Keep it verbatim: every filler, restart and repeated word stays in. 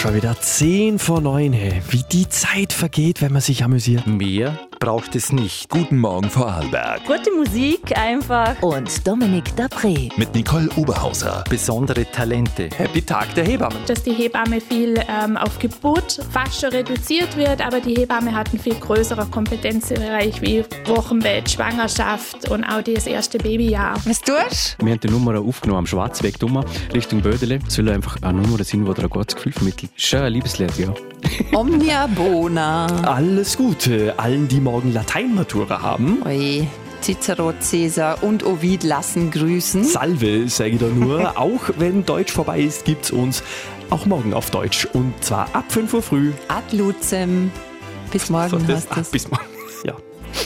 Schon wieder zehn vor neun, hey. Wie die Zeit vergeht, wenn man sich amüsiert. Mehr braucht es nicht. Guten Morgen, Vorarlberg. Gute Musik einfach. Und Dominik Dapré. Mit Nicole Oberhauser. Besondere Talente. Happy Tag der Hebammen. Dass die Hebamme viel ähm, auf Geburt fast schon reduziert wird, aber die Hebamme hat einen viel größeren Kompetenzbereich wie Wochenbett, Schwangerschaft und auch das erste Babyjahr. Was tust du? Wir haben die Nummer aufgenommen am Schwarzweg Richtung Bödele. Es soll einfach eine Nummer sein, die dir ein gutes Gefühl vermittelt. Schon ein Liebeslied, ja. Omnia Bona. Alles Gute allen, die morgen Lateinmatura haben. Oi, Cicero, Caesar und Ovid lassen grüßen. Salve, sage ich da nur. Auch wenn Deutsch vorbei ist, gibt's uns auch morgen auf Deutsch. Und zwar ab fünf Uhr früh. Ad lucem. Bis morgen So, das- hast ah, du's. bis morgen.